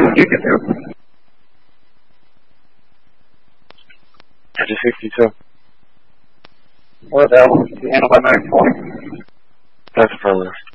you can do. Edge of 62. What the hell? You handle by 920. That's affirmative.